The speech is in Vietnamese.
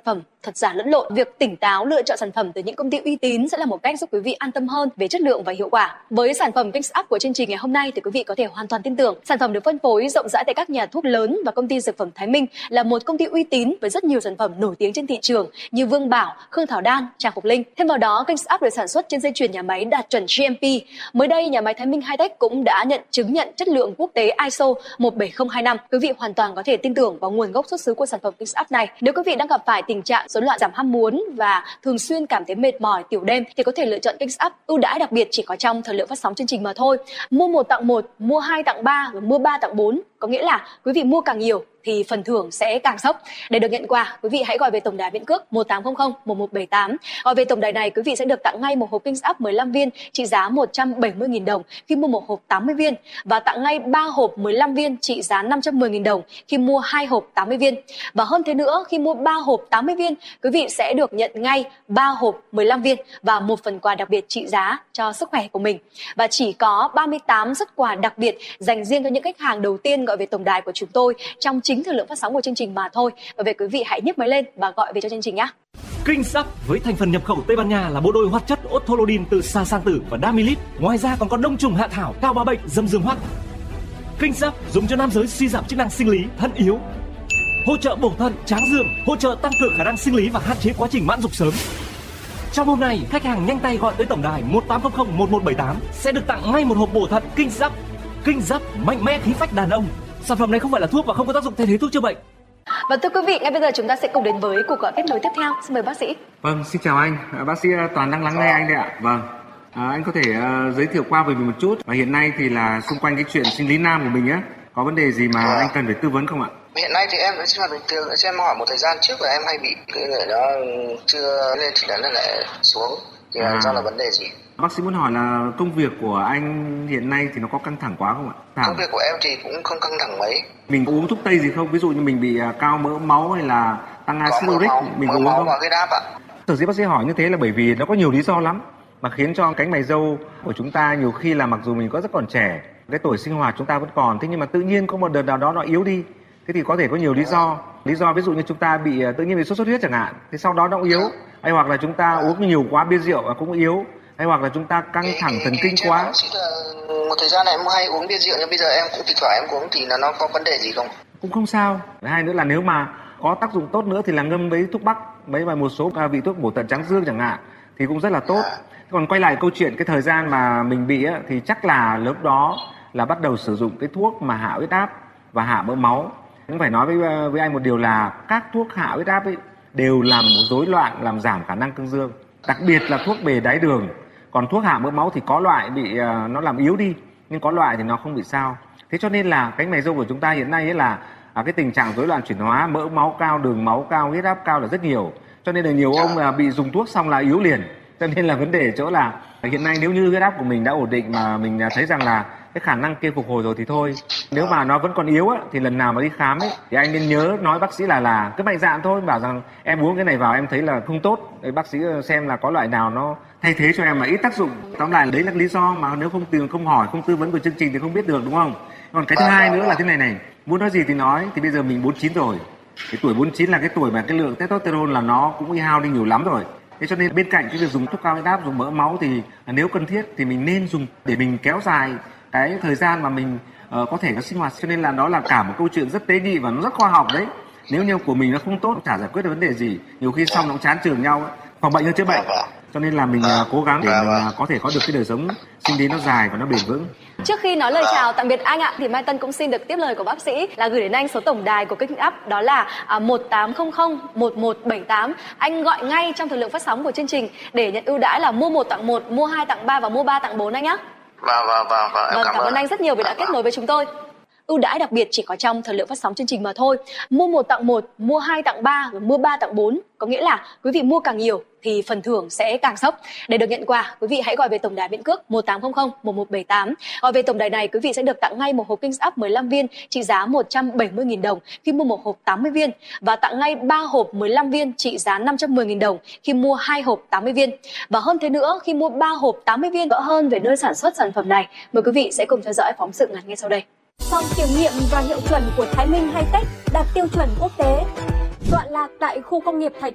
phẩm thật giả lẫn lộn. Việc tỉnh táo lựa chọn sản phẩm từ những công ty uy tín sẽ là một cách giúp quý vị an tâm hơn về chất lượng và hiệu quả. Với sản phẩm Kings Up của chương trình ngày hôm nay thì quý vị có thể hoàn toàn tin tưởng. Sản phẩm được phân phối rộng rãi tại các nhà thuốc lớn và công ty dược phẩm Thái Minh là một công ty uy tín với rất nhiều sản phẩm nổi tiếng trên thị trường như Vương Bảo, Khương Thảo Đan, Trang Phục Linh. Thêm vào đó, Kings Up được sản xuất trên dây chuyền nhà máy đạt chuẩn GMP. Mới đây, nhà máy Thái Minh Hitech cũng đã chứng nhận chất lượng quốc tế ISO 17025. Quý vị hoàn toàn có thể tin tưởng vào nguồn gốc xuất xứ của sản phẩm Kings Up này. Nếu quý vị đang gặp phải tình trạng rối loạn giảm ham muốn và thường xuyên cảm thấy mệt mỏi, tiểu đêm thì có thể lựa chọn Kings Up. Ưu đãi đặc biệt chỉ có trong thời lượng phát sóng chương trình mà thôi. Mua 1 tặng 1, mua 2 tặng 3 và mua 3 tặng 4. Có nghĩa là quý vị mua càng nhiều thì phần thưởng sẽ càng sốc. Để được nhận quà, quý vị hãy gọi về tổng đài miễn cước 1800 1178. Gọi về tổng đài này, quý vị sẽ được tặng ngay một hộp Kings Up 15 viên trị giá 170.000 đồng khi mua một hộp 80 viên và tặng ngay 3 hộp 15 viên trị giá 510.000 đồng khi mua 2 hộp 80 viên. Và hơn thế nữa, khi mua 3 hộp 80 viên, quý vị sẽ được nhận ngay 3 hộp 15 viên và một phần quà đặc biệt trị giá cho sức khỏe của mình. Và chỉ có 38 suất quà đặc biệt dành riêng cho những khách hàng đầu tiên gọi về tổng đài của chúng tôi trong chính thời lượng phát sóng của chương trình mà thôi. Và về quý vị hãy nhấc máy lên và gọi về cho chương trình nhé. Kings Up với thành phần nhập khẩu Tây Ban Nha là bộ đôi hoạt chất Otolodin từ sa sang tử và Damilit. Ngoài ra còn có đông trùng hạ thảo, cao bá bệnh, dâm dương hoắc. Kings Up dùng cho nam giới suy giảm chức năng sinh lý, thận yếu, hỗ trợ bổ thận, tráng dương, hỗ trợ tăng cường khả năng sinh lý và hạn chế quá trình mãn dục sớm. Trong hôm nay, khách hàng nhanh tay gọi tới tổng đài 1800 1178 sẽ được tặng ngay một hộp bổ thận Kings Up. Kings Up mạnh mẽ khí phách đàn ông. Sản phẩm này không phải là thuốc và không có tác dụng thay thế thuốc chữa bệnh. Và thưa quý vị, ngay bây giờ chúng ta sẽ cùng đến với cuộc gọi kết nối tiếp theo. Xin mời bác sĩ. Vâng, xin chào anh. Bác sĩ Toàn đang lắng nghe anh đây ạ. Vâng. Anh có thể giới thiệu qua về mình một chút. Và hiện nay thì là xung quanh cái chuyện sinh lý nam của mình á, có vấn đề gì mà anh cần phải tư vấn không ạ? Hiện nay thì em vẫn sinh hoạt bình thường. Cho em hỏi một thời gian trước là em hay bị cái người đó chưa lên thì nó lại xuống. Thì do là vấn đề gì? Bác sĩ muốn hỏi là công việc của anh hiện nay thì nó có căng thẳng quá không ạ? Công việc của em thì cũng không căng thẳng mấy. Mình có uống thuốc tây gì không? Ví dụ như mình bị cao mỡ máu hay là tăng axit uric, mình có uống không? Và huyết áp ạ. Sở dĩ bác sĩ hỏi như thế là bởi vì nó có nhiều lý do lắm mà khiến cho cánh mày râu của chúng ta nhiều khi là mặc dù mình có rất còn trẻ, cái tuổi sinh hoạt chúng ta vẫn còn, thế nhưng mà tự nhiên có một đợt nào đó nó yếu đi. Thế thì có thể có nhiều lý do. Lý do ví dụ như chúng ta bị tự nhiên bị sốt xuất huyết chẳng hạn, thì sau đó nó cũng yếu. Hay hoặc là chúng ta uống nhiều quá bia rượu và cũng yếu. Hay hoặc là chúng ta căng thẳng thần kinh quá. Một thời gian này em hay uống bia rượu nhưng bây giờ em cũng thỉnh thoảng em uống thì nó có vấn đề gì không? Cũng không sao. Hai nữa là nếu mà có tác dụng tốt nữa thì là ngâm với thuốc bắc, mấy và một số vị thuốc bổ thận tráng dương chẳng hạn thì cũng rất là tốt. Còn quay lại câu chuyện cái thời gian mà mình bị á, thì chắc là lúc đó là bắt đầu sử dụng cái thuốc mà hạ huyết áp và hạ mỡ máu. Cũng phải nói với anh một điều là các thuốc hạ huyết áp ấy đều làm rối loạn, làm giảm khả năng cương dương. Đặc biệt là thuốc bề đái đường. Còn thuốc hạ mỡ máu thì có loại bị nó làm yếu đi, nhưng có loại thì nó không bị sao. Thế cho nên là cánh mày râu của chúng ta hiện nay ấy là cái tình trạng rối loạn chuyển hóa, mỡ máu cao, đường máu cao, huyết áp cao là rất nhiều. Cho nên là nhiều ông là bị dùng thuốc xong là yếu liền. Cho nên là vấn đề ở chỗ là hiện nay nếu như huyết áp của mình đã ổn định mà mình thấy rằng là cái khả năng kia phục hồi rồi thì thôi. Nếu mà nó vẫn còn yếu á, thì lần nào mà đi khám ấy thì anh nên nhớ nói bác sĩ là cứ mạnh dạn thôi, bảo rằng em uống cái này vào em thấy là không tốt, để bác sĩ xem là có loại nào nó thay thế cho em mà ít tác dụng. Tóm lại đấy là lý do mà nếu không hỏi, không tư vấn của chương trình thì không biết được, đúng không? Còn cái thứ hai nữa là thế này, muốn nói gì thì nói, thì bây giờ mình 49 rồi. Cái tuổi 49 là cái tuổi mà cái lượng testosterone là nó cũng hao đi nhiều lắm rồi. Thế cho nên bên cạnh cái việc dùng thuốc cao huyết áp, dùng mỡ máu thì nếu cần thiết thì mình nên dùng để mình kéo dài cái thời gian mà mình có thể có sinh hoạt. Cho nên là đó là cả một câu chuyện rất tế nhị và nó rất khoa học đấy. Nếu như của mình nó không tốt, chả giải quyết được vấn đề gì. Nhiều khi xong nó cũng chán chường nhau, phòng bệnh hơn chữa bệnh. Cho nên là mình cố gắng để mình có thể có được cái đời sống sinh lý nó dài và nó bền vững. Trước khi nói lời chào tạm biệt anh ạ, thì Mai Tân cũng xin được tiếp lời của bác sĩ là gửi đến anh số tổng đài của Kings Up, đó là 1800 1178. Anh gọi ngay trong thời lượng phát sóng của chương trình để nhận ưu đãi là mua 1 tặng 1, mua 2 tặng 3 và mua 3 tặng 4 anh nhé. Vâng, cảm ơn anh rất nhiều vì đã kết nối với chúng tôi. Ưu đãi đặc biệt chỉ có trong thời lượng phát sóng chương trình mà thôi. Mua 1 tặng 1, mua 2 tặng 3 và mua 3 tặng 4. Có nghĩa là quý vị mua càng nhiều thì phần thưởng sẽ càng sốc. Để được nhận quà, quý vị hãy gọi về tổng đài miễn cước 1800 1178. Gọi về tổng đài này, quý vị sẽ được tặng ngay một hộp Kings Up 15 viên trị giá 170.000 đồng khi mua một hộp 80 viên và tặng ngay 3 hộp 15 viên trị giá 510.000 đồng khi mua 2 hộp 80 viên. Và hơn thế nữa, khi mua 3 hộp 80 viên rõ hơn về nơi sản xuất sản phẩm này, mời quý vị sẽ cùng theo dõi phóng sự ngắn ngay sau đây. Phòng kiểm nghiệm và hiệu chuẩn của Thái Minh Hitech đạt tiêu chuẩn quốc tế. Tọa lạc tại khu công nghiệp Thạch